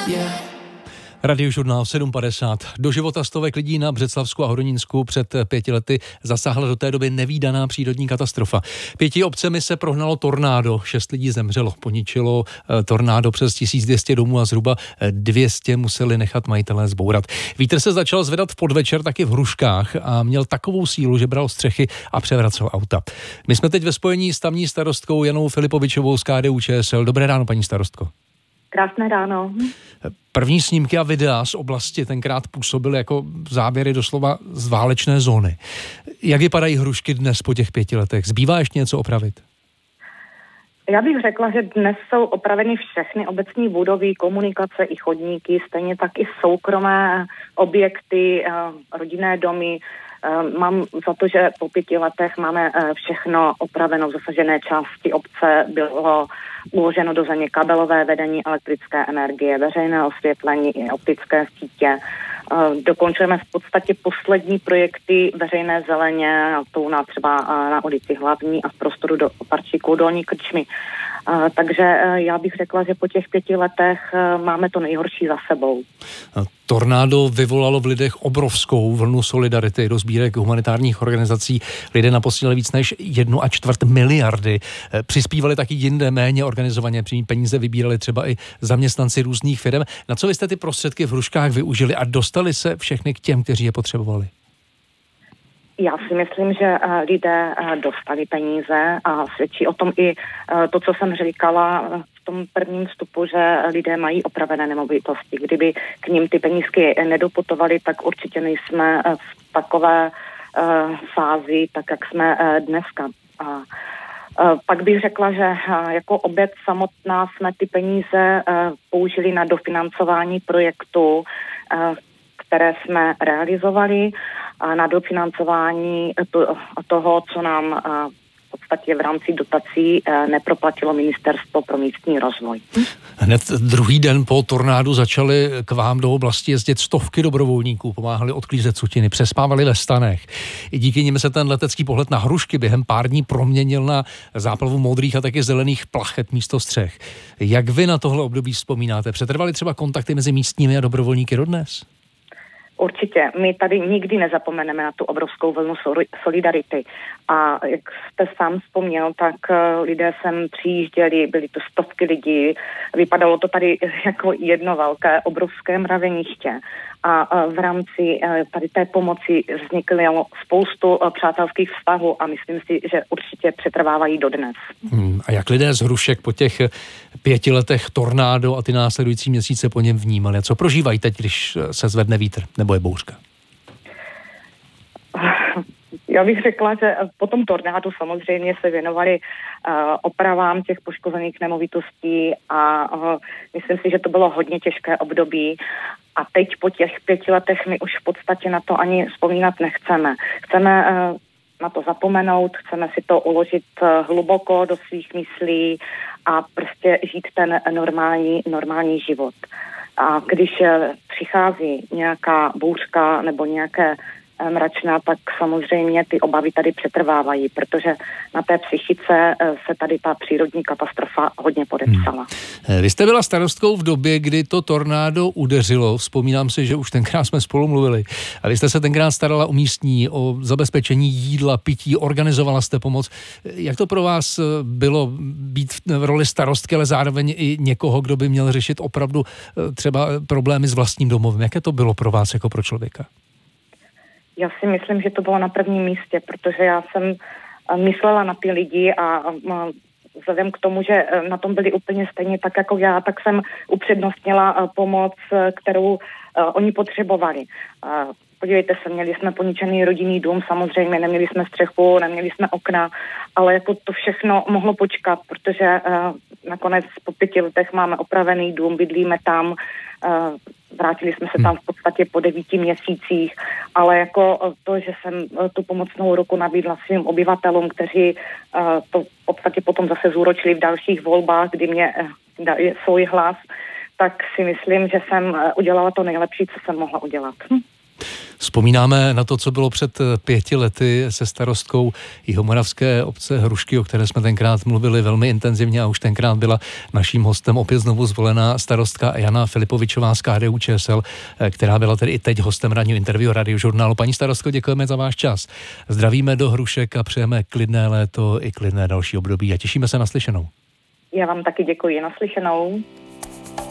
Radiožurnál 7.50. Do života stovek lidí na Břeclavsku a Hodonínsku před 5 lety zasáhla do té doby nevídaná přírodní katastrofa. 5 obcemi se prohnalo tornádo, 6 lidí zemřelo. Poničilo tornádo přes 1200 domů a zhruba 200 museli nechat majitelé zbourat. Vítr se začal zvedat v podvečer taky v Hruškách a měl takovou sílu, že bral střechy a převracel auta. My jsme teď ve spojení s tamní starostkou Janou Filipovičovou z KDU-ČSL. Dobré ráno, paní starostko. Krásné ráno. První snímky a videa z oblasti tenkrát působily jako záběry doslova z válečné zóny. Jak vypadají Hrušky dnes po těch 5 letech? Zbývá ještě něco opravit? Já bych řekla, že dnes jsou opraveny všechny obecní budovy, komunikace i chodníky, stejně tak i soukromé objekty, rodinné domy. Mám za to, že po 5 letech máme všechno opraveno v zasažené části obce. Bylo uloženo do země kabelové vedení elektrické energie, veřejné osvětlení i optické sítě. Dokončujeme v podstatě poslední projekty veřejné zeleně, to třeba na ulici Hlavní a v prostoru do parčíku Dolní Krčmy. Takže já bych řekla, že po těch 5 letech máme to nejhorší za sebou. Tornádo vyvolalo v lidech obrovskou vlnu solidarity do sbírek humanitárních organizací. Lidé naposílali víc než 1,25 miliardy. Přispívali taky jinde méně organizovaně. Peníze vybírali třeba i zaměstnanci různých firm. Na co vy jste ty prostředky v Hruškách využili a dostali se všechny k těm, kteří je potřebovali? Já si myslím, že lidé dostali peníze a svědčí o tom i to, co jsem říkala v tom prvním vstupu, že lidé mají opravené nemovitosti. Kdyby k ním ty penízky nedoputovaly, tak určitě nejsme v takové fázi, tak jak jsme dneska. Pak bych řekla, že jako obec samotná jsme ty peníze použili na dofinancování projektu, které jsme realizovali, na dofinancování toho, co nám v podstatě v rámci dotací neproplatilo Ministerstvo pro místní rozvoj. Hned druhý den po tornádu začaly k vám do oblasti jezdit stovky dobrovolníků, pomáhali odklízet sutiny, přespávali ve stanech. I díky nim se ten letecký pohled na Hrušky během pár dní proměnil na záplavu modrých a taky zelených plachet místo střech. Jak vy na tohle období vzpomínáte? Přetrvaly třeba kontakty mezi místními a dobrovolníky dodnes? Určitě. My tady nikdy nezapomeneme na tu obrovskou vlnu solidarity. A jak jste sám vzpomněl, tak lidé sem přijížděli, byly to stovky lidí. Vypadalo to tady jako jedno velké, obrovské mraveniště. A v rámci tady té pomoci vzniklo spoustu přátelských vztahů a myslím si, že určitě přetrvávají dodnes. A jak lidé z Hrušek po těch 5 letech tornádo a ty následující měsíce po něm vnímali? A co prožívají teď, když se zvedne vítr nebo je bouřka? Já bych řekla, že po tom tornádu samozřejmě se věnovali opravám těch poškozených nemovitostí a myslím si, že to bylo hodně těžké období. A teď po těch 5 letech my už v podstatě na to ani vzpomínat nechceme. Chceme na to zapomenout, chceme si to uložit hluboko do svých myslí a prostě žít ten normální život. A když přichází nějaká bouřka nebo nějaké mračna, tak samozřejmě ty obavy tady přetrvávají, protože na té psychice se tady ta přírodní katastrofa hodně podepsala. Vy jste byla starostkou v době, kdy to tornádo udeřilo. Vzpomínám si, že už tenkrát jsme spolu mluvili. A vy jste se tenkrát starala o místní, o zabezpečení jídla, pití, organizovala jste pomoc. Jak to pro vás bylo být v roli starostky, ale zároveň i někoho, kdo by měl řešit opravdu třeba problémy s vlastním domovem? Jaké to bylo pro vás jako pro člověka? Já si myslím, že to bylo na prvním místě, protože já jsem myslela na ty lidi a vzhledem k tomu, že na tom byli úplně stejně tak jako já, tak jsem upřednostnila pomoc, kterou oni potřebovali. Podívejte se, měli jsme poničený rodinný dům, samozřejmě neměli jsme střechu, neměli jsme okna, ale jako to všechno mohlo počkat, protože nakonec po 5 letech máme opravený dům, bydlíme tam, vrátili jsme se tam v podstatě po 9 měsících, ale jako to, že jsem tu pomocnou ruku nabídla svým obyvatelům, kteří to v podstatě potom zase zúročili v dalších volbách, kdy mě dali svůj hlas, tak si myslím, že jsem udělala to nejlepší, co jsem mohla udělat. Vzpomínáme na to, co bylo před 5 lety se starostkou jihomoravské obce Hrušky, o které jsme tenkrát mluvili velmi intenzivně a už tenkrát byla naším hostem opět znovu zvolená starostka Jana Filipovičová z KDU-ČSL, která byla tedy i teď hostem ranního interview Radiožurnálu. Paní starostko, děkujeme za váš čas. Zdravíme do Hrušek a přejeme klidné léto i klidné další období a těšíme se na slyšenou. Já vám taky děkuji. Naslyšenou.